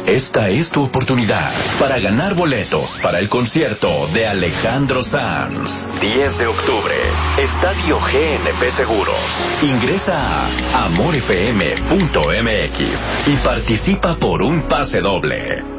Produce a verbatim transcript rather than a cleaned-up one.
Esta es tu oportunidad para ganar boletos para el concierto de Alejandro Sanz. diez de octubre, Estadio G N P Seguros. Ingresa a amor f m punto m x y participa por un pase doble.